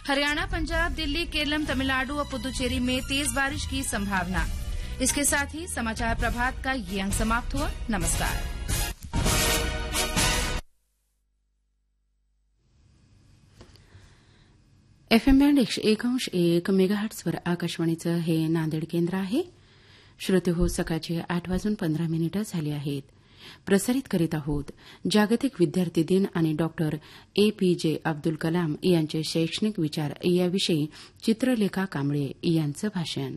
हरियाणा, पंजाब, दिल्ली, केरल, तमिलनाडु और पुदुचेरी में तेज बारिश की संभावना। इसके साथ ही समाचार प्रभात का ये अंक समाप्त हुआ। नमस्कार। FM बँड 101.1 मेगाहर्ट्झवर आकाशवाणीचं हे नांदेड केंद्र आहे. श्रोते हो, सकाळचे 8:15 झाले आहेत. प्रसारित करीत आहोत जागतिक विद्यार्थी दिन आणि डॉक्टर APJ अब्दुल कलाम यांचे शैक्षणिक विचार याविषयी चित्रलेखा कांबळे यांचं भाषण.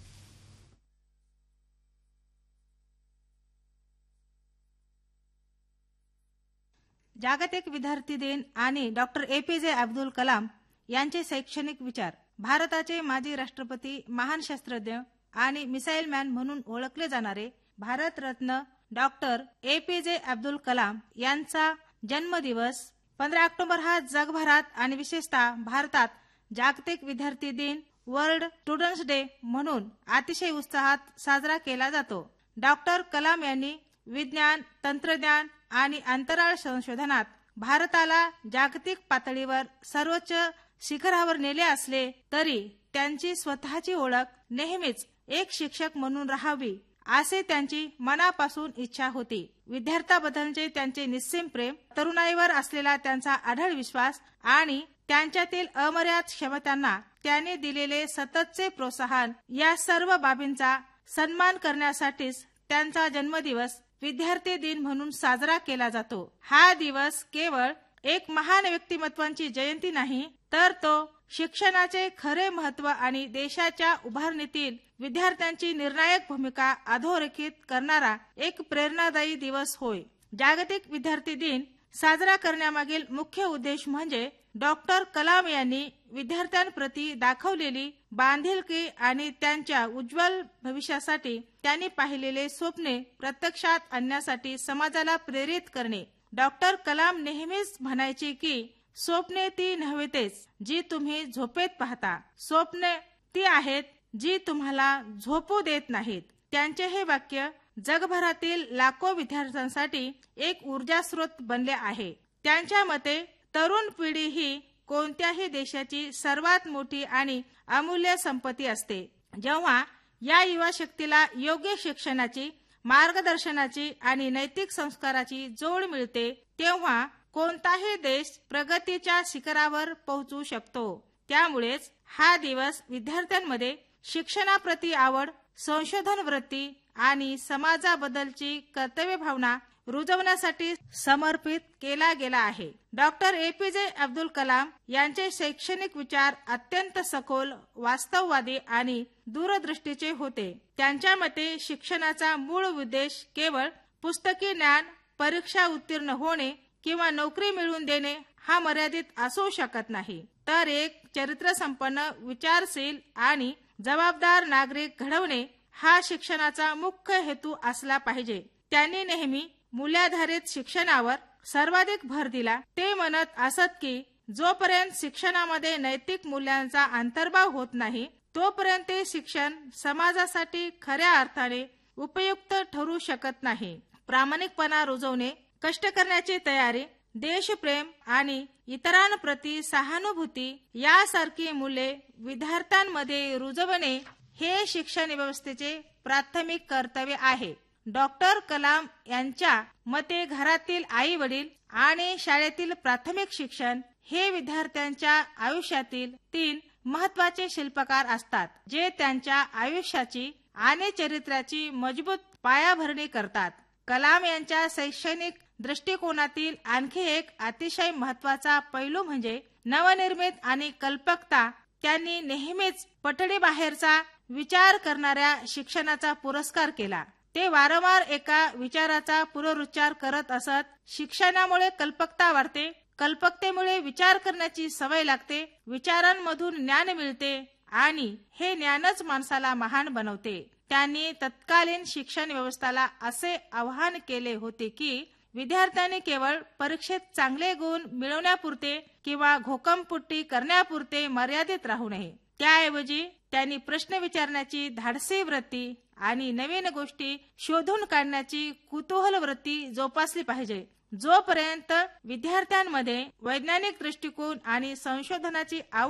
जागतिक विद्यार्थी दिन आणि डॉक्टर APJ अब्दुल कलाम यांचे शैक्षणिक विचार. भारताचे माजी राष्ट्रपती, महान शास्त्रज्ञ आणि मिसाईल मॅन म्हणून ओळखले जाणारे भारतरत्न डॉक्टर APJ अब्दुल कलाम यांचा जन्मदिवस 15 ऑक्टोबर हा जगभरात आणि विशेषतः भारतात जागतिक विद्यार्थी दिन, वर्ल्ड स्टुडंट्स डे म्हणून अतिशय उत्साहात साजरा केला जातो. डॉक्टर कलाम यांनी विज्ञान, तंत्रज्ञान आणि अंतराळ संशोधनात भारताला जागतिक पातळीवर सर्वोच्च शिखरावर नेले असले तरी त्यांची स्वतःची ओळख नेहमीच एक शिक्षक म्हणून राहावी असे त्यांची मनापासून इच्छा होती. विद्यार्थ्याबद्दलचे त्यांचे निस्सीम प्रेम, तरुणाईवर असलेला त्यांचा अढळ विश्वास आणि त्यांच्यातील अमर्याद क्षमतांना त्याने दिलेले सततचे प्रोत्साहन या सर्व बाबींचा सन्मान करण्यासाठीच त्यांचा जन्मदिवस विद्यार्थी दिन म्हणून साजरा केला जातो. हा दिवस केवळ एक महान व्यक्तिमत्वांची जयंती नाही, तर तो शिक्षणाचे खरे महत्त्व आणि देशाच्या उभारणीतील विद्यार्थ्यांची निर्णायक भूमिका अधोरेखित करणारा एक प्रेरणादायी दिवस होय. जागतिक विद्यार्थी दिन साजरा करण्यामागील मुख्य उद्देश म्हणजे डॉक्टर कलाम यांनी विद्यार्थ्यांप्रती दाखवलेली बांधिलकी आणि त्यांच्या उज्ज्वल भविष्यासाठी त्यांनी पाहिलेले स्वप्ने प्रत्यक्षात आणण्यासाठी समाजाला प्रेरित करणे. डॉक्टर कलाम नेहमीच म्हणायचे की स्वप्ने ती नव्हेतेच जी तुम्ही झोपेत पाहता, स्वप्ने ती आहेत जी तुम्हाला झोपू देत नाहीत. त्यांचे हे वाक्य जगभरातील लाखो विद्यार्थ्यांसाठी एक ऊर्जा स्रोत बनले आहे. त्यांच्या मते तरुण पिढी ही कोणत्याही देशाची सर्वात मोठी आणि अमूल्य संपत्ती असते. जेव्हा या युवा शक्तीला योग्य शिक्षणाची, मार्गदर्शनाची आणि नैतिक संस्काराची जोड मिळते, तेव्हा कोणताही देश प्रगतीच्या शिखरावर पोहोचू शकतो. त्यामुळेच हा दिवस विद्यार्थ्यांमध्ये शिक्षणाप्रती आवड, संशोधन वृत्ती आणि समाजाबद्दलची कर्तव्य भावना रुजवण्यासाठी समर्पित केला गेला आहे. डॉक्टर APJ अब्दुल कलाम यांचे शैक्षणिक विचार अत्यंत सखोल, वास्तववादी आणि दूरदृष्टीचे होते. त्यांच्या मते शिक्षणाचा मूळ उद्देश केवळ पुस्तकी ज्ञान, परीक्षा उत्तीर्ण होणे किंवा नोकरी मिळवून देणे हा मर्यादित असू शकत नाही, तर एक चरित्रसंपन्न, विचारशील आणि जबाबदार नागरिक घडवणे हा शिक्षणाचा मुख्य हेतू असला पाहिजे. त्यांनी नेहमी मूल्याधारित शिक्षणावर सर्वाधिक भर दिला. ते म्हणत असत की जोपर्यंत शिक्षणामध्ये नैतिक मूल्यांचा अंतर्भाव होत नाही, तोपर्यंत ते शिक्षण समाजासाठी खऱ्या अर्थाने उपयुक्त ठरू शकत नाही. प्रामाणिकपणा रुजवणे, कष्ट करण्याची तयारी, देशप्रेम आणि इतरांप्रती सहानुभूती यासारखी मूल्ये विद्यार्थ्यांमध्ये रुजवणे हे शिक्षण व्यवस्थेचे प्राथमिक कर्तव्य आहे. डॉक्टर कलाम यांच्या मते घरातील आई वडील आणि शाळेतील प्राथमिक शिक्षण हे विद्यार्थ्यांच्या आयुष्यातील 3 महत्वाचे शिल्पकार असतात, जे त्यांच्या आयुष्याची आणि चरित्राची मजबूत पायाभरणी करतात. कलाम यांच्या शैक्षणिक दृष्टिकोनातील आणखी एक अतिशय महत्वाचा पैलू म्हणजे नवनिर्मित आणि कल्पकता. त्यांनी नेहमीच पठडीबाहेरचा विचार करणाऱ्या शिक्षणाचा पुरस्कार केला. ते वारंवार एका विचाराचा पुनरुच्चार करत असत. शिक्षणामुळे कल्पकता वाढते, कल्पकतेमुळे विचार करण्याची सवय लागते, विचारांमधून ज्ञान मिळते आणि हे ज्ञानच माणसाला महान बनवते. त्यांनी तत्कालीन शिक्षण व्यवस्थेला असे आवाहन केले होते की विद्यार्थ्यांनी केवळ परीक्षेत चांगले गुण मिळवण्यापुरते किंवा घोकंपट्टी करण्यापुरते मर्यादित राहू नये. त्याऐवजी त्यांनी प्रश्न विचारण्याची धाडसी वृत्ती आणि नवीन गोष्टी शोधून काढण्याची कुतूहल वृत्ती जोपासली पाहिजे. जोपर्यंत विद्यार्थ्यांमध्ये वैज्ञानिक दृष्टिकोन आणि संशोधनाची आवड